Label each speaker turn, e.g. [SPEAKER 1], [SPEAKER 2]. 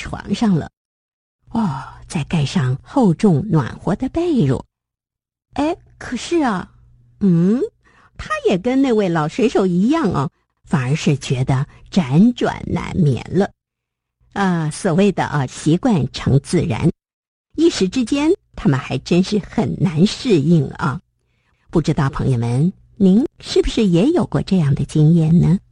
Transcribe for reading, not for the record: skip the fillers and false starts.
[SPEAKER 1] 床上了。再盖上厚重暖和的被褥。可是啊，他也跟那位老水手一样反而是觉得辗转难眠了。所谓的习惯成自然，一时之间他们还真是很难适应啊。不知道朋友们，您是不是也有过这样的经验呢？